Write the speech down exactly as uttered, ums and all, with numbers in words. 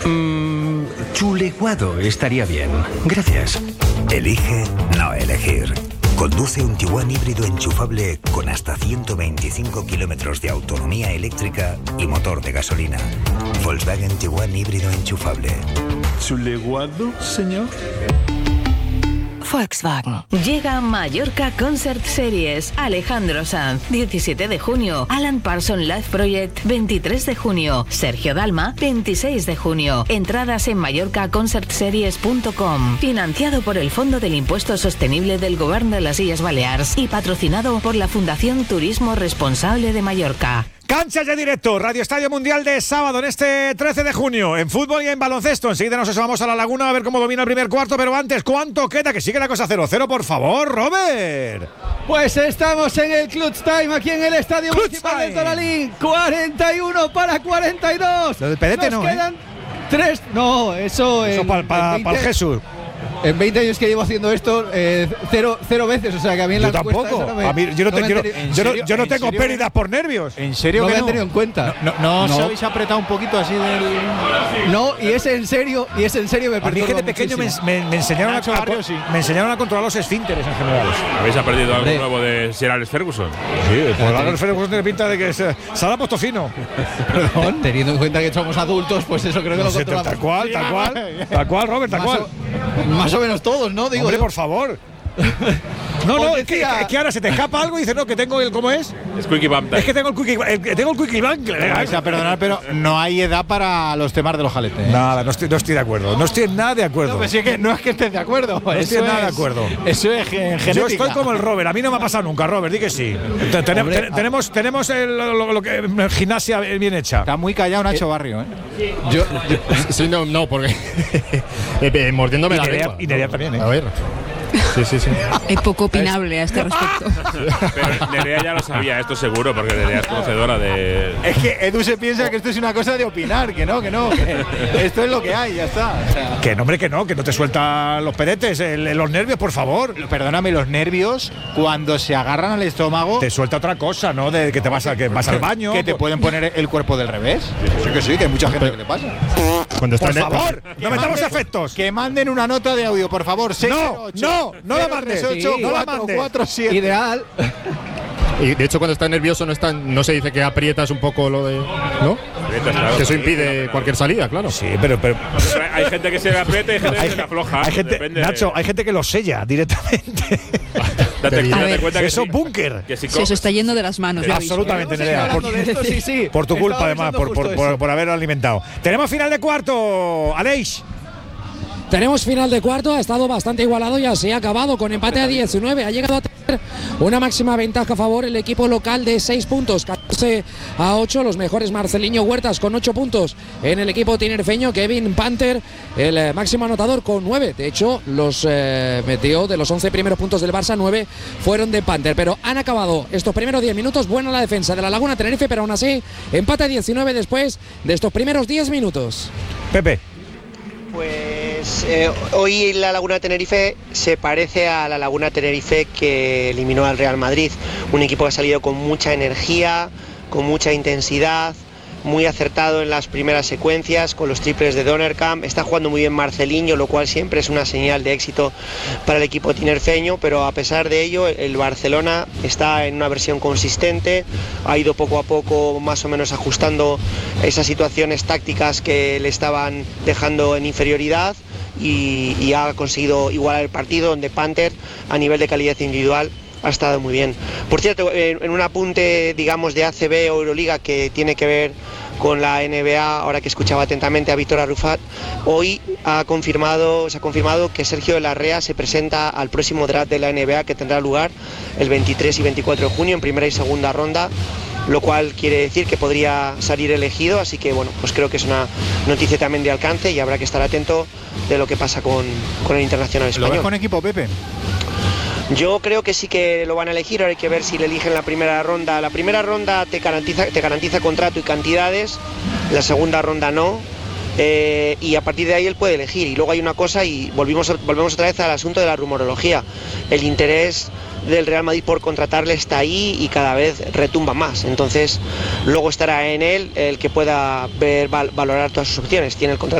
Mm, chuleguado estaría bien. Gracias. Elige no elegir. Conduce un Tiguan híbrido enchufable con hasta ciento veinticinco kilómetros de autonomía eléctrica y motor de gasolina. Volkswagen Tiguan híbrido enchufable. ¿Chuleguado, señor? Volkswagen. Llega Mallorca Concert Series. Alejandro Sanz, diecisiete de junio. Alan Parsons Live Project, veintitrés de junio. Sergio Dalma, veintiséis de junio. Entradas en mallorca concert series punto com. Financiado por el Fondo del Impuesto Sostenible del Gobierno de las Illes Balears y patrocinado por la Fundación Turismo Responsable de Mallorca. Canchas de directo, Radio Estadio Mundial de sábado en este trece de junio, en fútbol y en baloncesto. Enseguida nos asomamos a la Laguna a ver cómo domina el primer cuarto, pero antes, ¿cuánto queda? Que sigue la cosa cero cero, por favor, Robert. Pues estamos en el Clutch Time, aquí en el Estadio Clutch Municipal Time. de Toralín. cuarenta y uno para cuarenta y dos. Lo del pedete Nos no, quedan ¿eh? tres. No, eso, Eso para pa, pa el Jesús. En veinte años que llevo haciendo esto, eh, cero, cero veces, o sea que a mí en Yo la tampoco. encuesta eso no me- A mí, yo no, no te, me yo no, han tenido- yo no- serio? yo no ¿En tengo serio? pérdidas por nervios. ¿En serio No que me no? han tenido en cuenta. No, no, No. os habéis apretado un poquito así del... No, y es en serio, y es en serio, me A mí, perturba gente pequeño, me, muchísimo. me- me enseñaron a, Nacho a- Barrio, sí. me enseñaron a controlar los esfínteres en general. ¿Habéis aprendido algo Hombre. nuevo de Sir Alex Ferguson? Sí, por la Ferguson tiene pinta de que se, se ha puesto fino. Perdón, teniendo en cuenta que somos adultos, pues eso creo que No lo sé, controlamos. tal cual, tal cual. Tal cual, Robert, tal Más cual. o, más o menos todos, ¿no? Digo Hombre, yo. por favor. No, no, Os es que, decía- es que ahora se te escapa algo y dices, no, que tengo el. ¿Cómo es? Es Quickie Bump Time. Es que tengo el Quickie, el, que tengo el quickie Bank. Vais a perdonar, pero no hay edad para los temas de los jaletes. ¿eh? Nada, no estoy, no estoy de acuerdo. No estoy en nada de acuerdo. No, pues sí que no es que estés de acuerdo. No estoy eso nada de es- acuerdo. Eso es gen- genética. Yo estoy como el Robert, a mí no me ha pasado nunca, Robert, di que sí. Te- tenem- Hombre, te- tenemos tenemos el, lo, lo que, gimnasia bien hecha. Está muy callado Nacho Barrio, ¿eh? Yo, Sí, no, no, porque eh, eh, mordiéndome Y la Nerea- lengua. y Nerea también, ¿eh? A ver. Sí, sí, sí. Es poco opinable a este respecto. Pero Nerea ya lo sabía, esto seguro, porque Nerea es conocedora de. Es que Edu se piensa que esto es una cosa de opinar, que no, que no. Que esto es lo que hay, ya está. O sea, Que no, hombre, que no, que no te sueltan los pedetes, el- los nervios, por favor. perdóname, los nervios, cuando se agarran al estómago, Te suelta otra cosa, ¿no? De que te vas, a, que vas al baño. que te pues- pueden poner el cuerpo del revés. Sí que sí, que hay mucha gente que le pasa. Cuando está Por en el- favor, no metamos manden- efectos. Que manden una nota de audio, por favor. No, no, no la mandes. seis cero ocho, No la cuatro mandes. cuatro siete. ideal. Y de hecho, cuando está nervioso, no, está, no se dice que aprietas un poco lo de. ¿No? Claro, Que eso sí, impide pero- cualquier salida, claro. Sí, pero, pero Hay gente que se le aprieta y hay gente que hay, se le afloja. hay gente, depende. Nacho, hay gente que lo sella directamente. Date, A date ver. cuenta que Eso si- es búnker. que si Se os co- está yendo de las manos. ya aviso. Absolutamente, Sí, Nerea. Por, hablando de esto, sí, sí. por tu culpa, Estaba además, pensando por, por, justo por, eso. por haberlo alimentado. Tenemos final de cuarto, Aleix. Tenemos final de cuarto, ha estado bastante igualado y así ha acabado con empate a diecinueve. Ha llegado a tener una máxima ventaja a favor el equipo local de seis puntos, catorce a ocho. Los mejores Marceliño Huertas con ocho puntos en el equipo tinerfeño. Kevin Panther, el eh, máximo anotador con nueve. De hecho, los eh, metió de los once primeros puntos del Barça, nueve fueron de Panther. Pero han acabado estos primeros diez minutos. Buena la defensa de la Laguna Tenerife, pero aún así empate a diecinueve después de estos primeros diez minutos. Pepe. Pues eh, hoy la Laguna Tenerife se parece a la Laguna Tenerife que eliminó al Real Madrid, un equipo que ha salido con mucha energía, con mucha intensidad, muy acertado en las primeras secuencias con los triples de Donnerkamp, está jugando muy bien Marceliño, lo cual siempre es una señal de éxito para el equipo tinerfeño, pero a pesar de ello el Barcelona está en una versión consistente, ha ido poco a poco más o menos ajustando esas situaciones tácticas que le estaban dejando en inferioridad y, y ha conseguido igualar el partido, donde Panther a nivel de calidad individual ha estado muy bien. Por cierto, en, en un apunte, digamos, de A C B o Euroliga que tiene que ver con la N B A, ahora que escuchaba atentamente a Víctor Arrufat, hoy ha confirmado, se ha confirmado que Sergio de la Rea se presenta al próximo draft de la N B A que tendrá lugar el veintitrés y veinticuatro de junio en primera y segunda ronda, lo cual quiere decir que podría salir elegido, así que bueno, pues creo que es una noticia también de alcance y habrá que estar atento de lo que pasa con, con el internacional ¿Lo español. ves con equipo, Pepe? Yo creo que sí que lo van a elegir, ahora hay que ver si le eligen la primera ronda. La primera ronda te garantiza, te garantiza contrato y cantidades, la segunda ronda no, eh, y a partir de ahí él puede elegir. Y luego hay una cosa, y volvimos, volvemos otra vez al asunto de la rumorología. El interés del Real Madrid por contratarle está ahí y cada vez retumba más. Entonces luego estará en él el que pueda ver, val, valorar todas sus opciones. Tiene el contrato